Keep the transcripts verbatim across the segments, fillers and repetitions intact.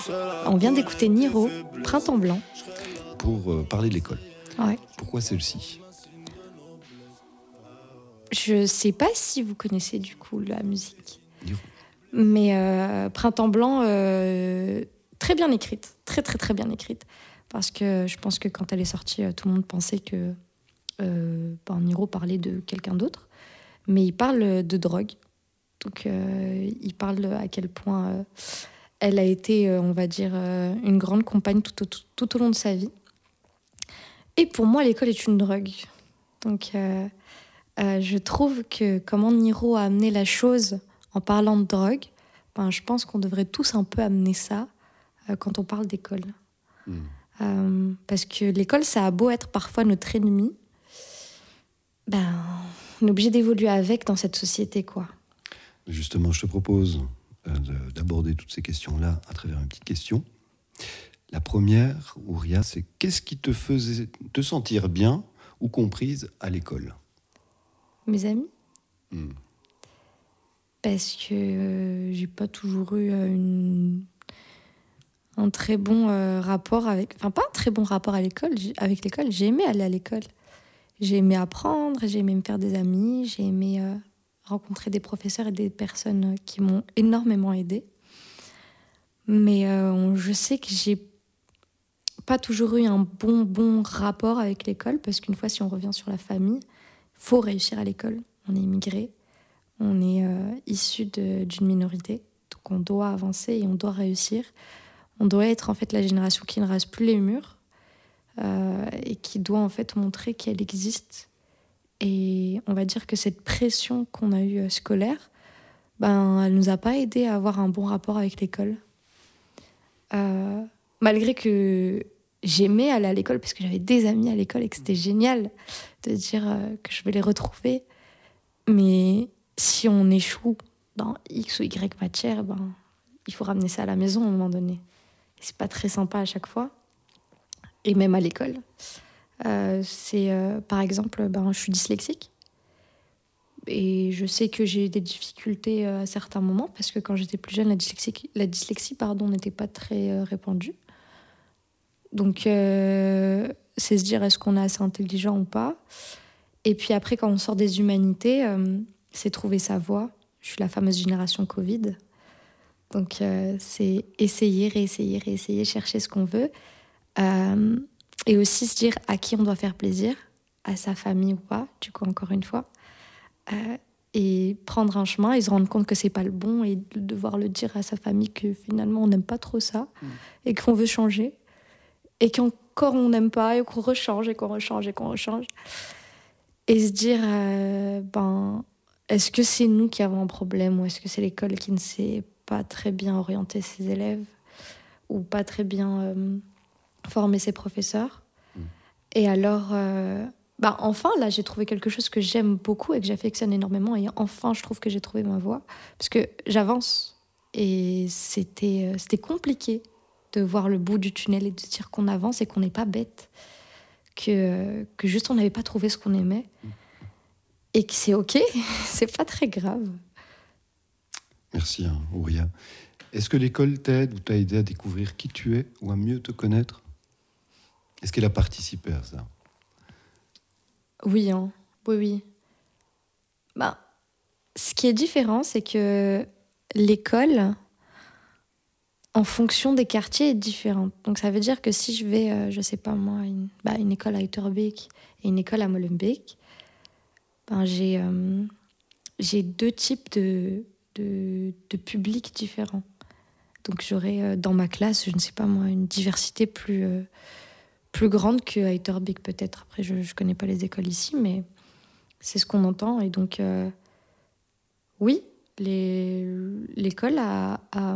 On vient d'écouter Niro, Printemps blanc. Pour euh, parler de l'école. Ouais. Pourquoi celle-ci ? Je sais pas si vous connaissez du coup la musique. Niro. Mais euh, Printemps blanc, euh, très bien écrite. Très très très bien écrite. Parce que je pense que quand elle est sortie, tout le monde pensait que euh, ben, Niro parlait de quelqu'un d'autre. Mais il parle de drogue. Donc euh, il parle à quel point euh, elle a été, euh, on va dire, euh, une grande compagne tout au, tout, tout au long de sa vie. Et pour moi, l'école est une drogue. Donc euh, euh, je trouve que comment Niro a amené la chose en parlant de drogue, ben, je pense qu'on devrait tous un peu amener ça euh, quand on parle d'école. Mmh. Euh, parce que l'école, ça a beau être parfois notre ennemi, ben, on est obligé d'évoluer avec dans cette société, quoi. Justement, je te propose euh, d'aborder toutes ces questions-là à travers une petite question. La première, Ouria, c'est qu'est-ce qui te faisait te sentir bien ou comprise à l'école ? Mes amis. Mmh. Parce que euh, j'ai pas toujours eu euh, une... un très bon euh, rapport avec... Enfin, pas un très bon rapport à l'école, avec l'école. J'ai aimé aller à l'école. J'ai aimé apprendre, j'ai aimé me faire des amis, j'ai aimé euh, rencontrer des professeurs et des personnes qui m'ont énormément aidée. Mais euh, je sais que j'ai pas toujours eu un bon, bon rapport avec l'école, parce qu'une fois, si on revient sur la famille, il faut réussir à l'école. On est immigré, on est euh, issu de, d'une minorité, donc on doit avancer et on doit réussir. On doit être en fait la génération qui ne rase plus les murs euh, et qui doit en fait montrer qu'elle existe. Et on va dire que cette pression qu'on a eue euh, scolaire, ben, elle nous a pas aidé à avoir un bon rapport avec l'école. Euh, malgré que j'aimais aller à l'école parce que j'avais des amis à l'école et que c'était génial de dire euh, que je vais les retrouver. Mais si on échoue dans X ou Y matière, ben, il faut ramener ça à la maison à un moment donné. Et c'est pas très sympa à chaque fois. Et même à l'école. Euh, c'est, euh, par exemple, ben, je suis dyslexique. Et je sais que j'ai eu des difficultés à certains moments parce que quand j'étais plus jeune, la dyslexie, la dyslexie pardon, n'était pas très euh, répandue. Donc, euh, c'est se dire est-ce qu'on est assez intelligent ou pas. Et puis après, quand on sort des humanités, euh, c'est trouver sa voie. Je suis la fameuse génération Covid. Donc, euh, c'est essayer, réessayer, réessayer, chercher ce qu'on veut. Euh, et aussi se dire à qui on doit faire plaisir, à sa famille ou pas, du coup, encore une fois. Euh, et prendre un chemin et se rendre compte que c'est pas le bon et de devoir le dire à sa famille que finalement on n'aime pas trop ça mmh. et qu'on veut changer et qu'encore on n'aime pas et qu'on rechange et qu'on rechange et qu'on rechange et se dire euh, ben est-ce que c'est nous qui avons un problème ou est-ce que c'est l'école qui ne sait pas très bien orienter ses élèves ou pas très bien euh, former ses professeurs mmh. Et alors euh, Bah enfin, là, j'ai trouvé quelque chose que j'aime beaucoup et que j'affectionne énormément. Et enfin, je trouve que j'ai trouvé ma voie. Parce que j'avance. Et c'était, euh, c'était compliqué de voir le bout du tunnel et de dire qu'on avance et qu'on n'est pas bête. Que, euh, que juste, on n'avait pas trouvé ce qu'on aimait. Et que c'est OK. C'est pas très grave. Merci, hein, Ouria. Est-ce que l'école t'aide ou t'a aidé à découvrir qui tu es ou à mieux te connaître ? Est-ce qu'elle a participé à ça ? Oui, hein. oui, oui. Ben, ce qui est différent, c'est que l'école, en fonction des quartiers, est différente. Donc ça veut dire que si je vais, euh, je sais pas moi, une, bah, une école à Uiterbeek et une école à Molenbeek, ben j'ai, euh, j'ai deux types de, de, de publics différents. Donc j'aurai euh, dans ma classe, je ne sais pas moi, une diversité plus, euh, plus grande qu'à Uiterbeek peut-être. Après, je ne connais pas les écoles ici, mais c'est ce qu'on entend. Et donc, euh, oui, les, l'école a, a,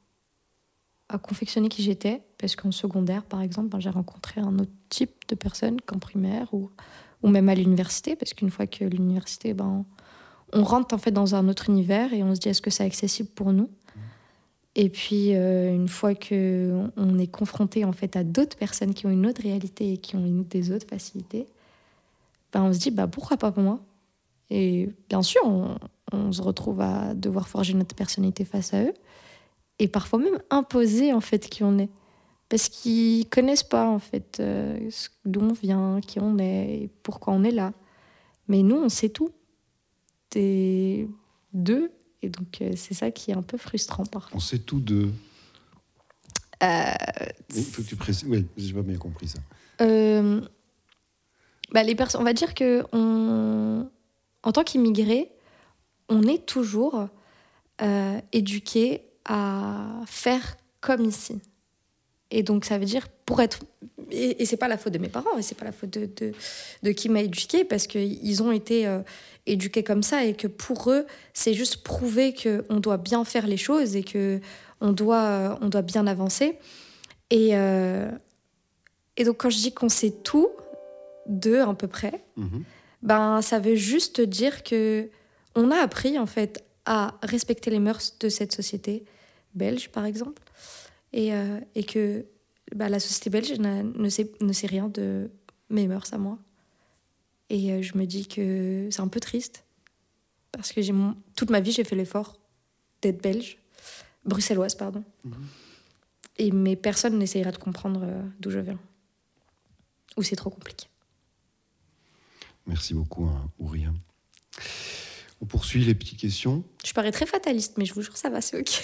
a confectionné qui j'étais, parce qu'en secondaire, par exemple, ben, j'ai rencontré un autre type de personnes qu'en primaire ou, ou même à l'université, parce qu'une fois que l'université, ben, on, on rentre en fait dans un autre univers et on se dit est-ce que c'est accessible pour nous ? Et puis, euh, une fois qu'on est confronté en fait, à d'autres personnes qui ont une autre réalité et qui ont une, des autres facilités, ben, on se dit bah, pourquoi pas pour moi ? Et bien sûr, on, on se retrouve à devoir forger notre personnalité face à eux. et parfois même imposer en fait qui on est. Parce qu'ils connaissent pas en fait euh, d'où on vient, qui on est, et pourquoi on est là. Mais nous, on sait tout. Des d'eux. Et donc, euh, c'est ça qui est un peu frustrant parfois. On sait tout de... Euh, Il faut que tu précises. Oui, j'ai pas bien compris ça. Euh, bah les personnes, on va dire que on, en tant qu'immigrés, on est toujours euh, éduqués à faire comme ici. Et donc ça veut dire pour être, et, et c'est pas la faute de mes parents, et c'est pas la faute de, de, de qui m'a éduquée, parce qu'ils ont été euh, éduqués comme ça, et que pour eux c'est juste prouver qu'on doit bien faire les choses et que on doit, euh, on doit bien avancer. Et, euh, et donc quand je dis qu'on sait tout d'eux à peu près, Mmh. ben ça veut juste dire que on a appris en fait à respecter les mœurs de cette société belge par exemple. Et, euh, et que bah, la société belge n'a- ne sait, ne sait rien de mes mœurs à moi. Et euh, je me dis que c'est un peu triste, parce que j'ai mon- toute ma vie, j'ai fait l'effort d'être belge, bruxelloise, pardon. Mmh. Et, mais personne n'essayera de comprendre euh, d'où je viens. Ou c'est trop compliqué. Merci beaucoup, hein, Ouria. On poursuit les petites questions. Je parais très fataliste, mais je vous jure, ça va, c'est OK.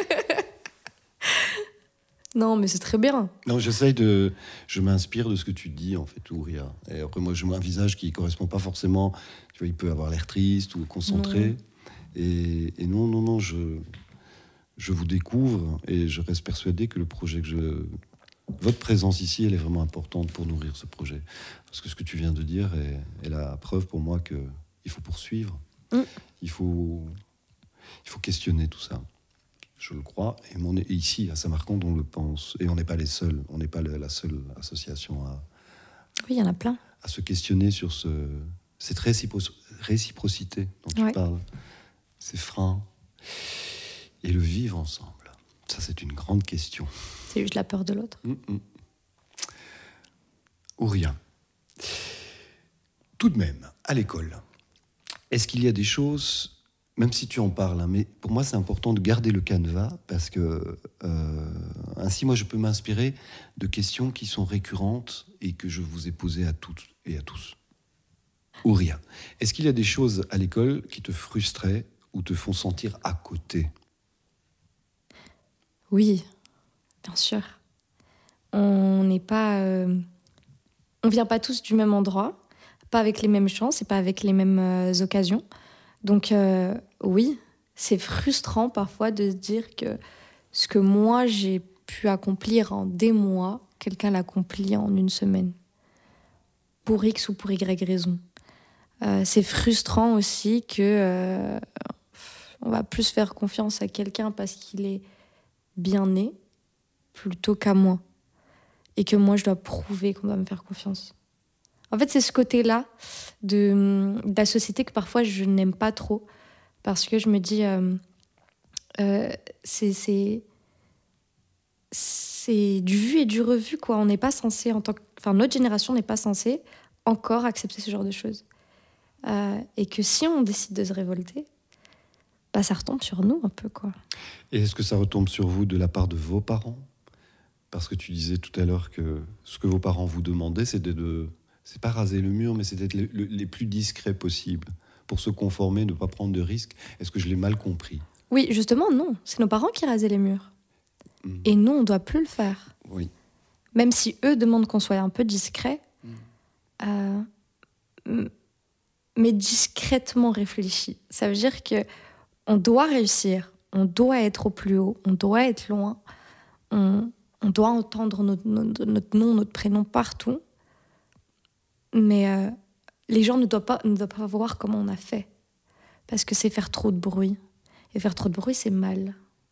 Non, mais c'est très bien. Non, j'essaye de... Je m'inspire de ce que tu dis, en fait, Ouria. Et après, moi, je vois un visage qui ne correspond pas forcément... Tu vois, il peut avoir l'air triste ou concentré. Non. Et, et non, non, non, je, je vous découvre et je reste persuadé que le projet que je... Votre présence ici, elle est vraiment importante pour nourrir ce projet. Parce que ce que tu viens de dire est, est la preuve pour moi qu'il faut poursuivre. Mm. Il faut, il faut questionner tout ça. Je le crois. Et, mon, et ici, à Saint-Marcande, on le pense. Et on n'est pas les seuls. On n'est pas le- la seule association à, Oui, il y en a plein. à se questionner sur ce, cette récipro- réciprocité dont tu Ouais. parles. Ces freins. Et le vivre ensemble. Ça, c'est une grande question. C'est juste la peur de l'autre. Mm, mm. Ou rien. Tout de même, à l'école, est-ce qu'il y a des choses, même si tu en parles, hein, mais pour moi c'est important de garder le canevas parce que euh, ainsi moi je peux m'inspirer de questions qui sont récurrentes et que je vous ai posées à toutes et à tous. Ou rien. Est-ce qu'il y a des choses à l'école qui te frustraient ou te font sentir à côté ? Oui, bien sûr. On n'est pas... euh, on vient pas tous du même endroit, pas avec les mêmes chances et pas avec les mêmes euh, occasions. Donc euh, oui, c'est frustrant parfois de se dire que ce que moi j'ai pu accomplir en des mois, quelqu'un l'accomplit en une semaine. Pour X ou pour Y raison. Euh, c'est frustrant aussi que euh, on va plus faire confiance à quelqu'un parce qu'il est bien né plutôt qu'à moi. Et que moi, je dois prouver qu'on doit me faire confiance. En fait, c'est ce côté-là de, de la société que parfois je n'aime pas trop. Parce que je me dis, euh, euh, c'est, c'est, c'est du vu et du revu, quoi. On n'est pas censé, en tant que, enfin, notre génération n'est pas censée encore accepter ce genre de choses. Euh, et que si on décide de se révolter, bah, ça retombe sur nous un peu, quoi. Et est-ce que ça retombe sur vous de la part de vos parents ? Parce que tu disais tout à l'heure que ce que vos parents vous demandaient, c'était de... C'est pas raser le mur, mais c'est d'être les, les plus discrets possibles pour se conformer, ne pas prendre de risques. Est-ce que je l'ai mal compris ? Oui, justement, non. C'est nos parents qui rasaient les murs. Mmh. Et nous, on ne doit plus le faire. Oui. Même si eux demandent qu'on soit un peu discret, mmh. euh, mais discrètement réfléchi. Ça veut dire qu'on doit réussir, on doit être au plus haut, on doit être loin, on... On doit entendre notre, notre, notre nom, notre prénom partout. Mais euh, les gens ne doivent, pas, ne doivent pas voir comment on a fait. Parce que c'est faire trop de bruit. Et faire trop de bruit, c'est mal.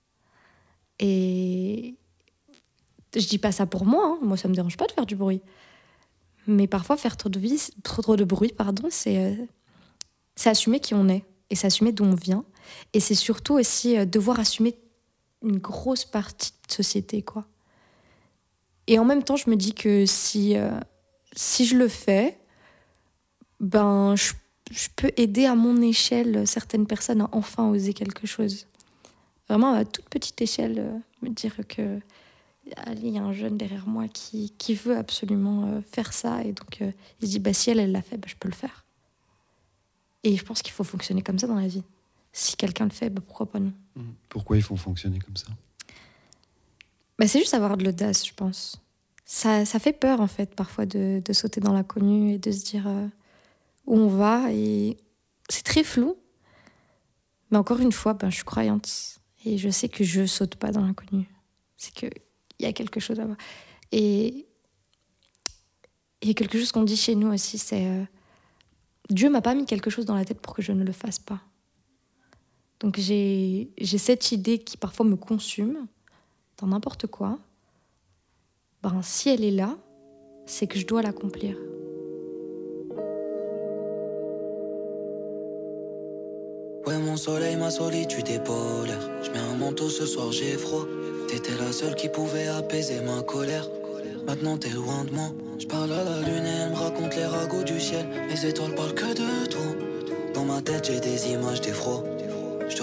Et je dis pas ça pour moi. Hein. Moi, ça me dérange pas de faire du bruit. Mais parfois, faire trop de, vie, trop, trop de bruit, pardon, c'est, euh, c'est assumer qui on est. Et c'est assumer d'où on vient. Et c'est surtout aussi euh, devoir assumer une grosse partie de société, quoi. Et en même temps, je me dis que si, euh, si je le fais, ben, je, je peux aider à mon échelle certaines personnes à enfin oser quelque chose. vraiment à toute petite échelle, euh, me dire que il y a un jeune derrière moi qui, qui veut absolument euh, faire ça. Et donc, euh, il se dit, bah, si elle, elle l'a fait, bah, je peux le faire. Et je pense qu'il faut fonctionner comme ça dans la vie. Si quelqu'un le fait, bah, pourquoi pas non. Pourquoi ils font fonctionner comme ça? Bah, c'est juste avoir de l'audace, je pense. Ça, ça fait peur, en fait, parfois, de, de sauter dans l'inconnu et de se dire euh, où on va. Et c'est très flou. Mais encore une fois, ben, je suis croyante. Et je sais que je saute pas dans l'inconnu. C'est qu'il y a quelque chose à voir. Et il y a quelque chose qu'on dit chez nous aussi, c'est... Euh, Dieu m'a pas mis quelque chose dans la tête pour que je ne le fasse pas. Donc j'ai, j'ai cette idée qui parfois me consume dans n'importe quoi. Ben, si elle est là, c'est que je dois l'accomplir. Ouais, mon soleil, ma solitude est polaire. Je mets un manteau ce soir, j'ai froid. T'étais la seule qui pouvait apaiser ma colère. Maintenant t'es loin de moi. Je parle à la lune et elle me raconte les ragots du ciel. Les étoiles parlent que de toi. Dans ma tête j'ai des images d'effroi.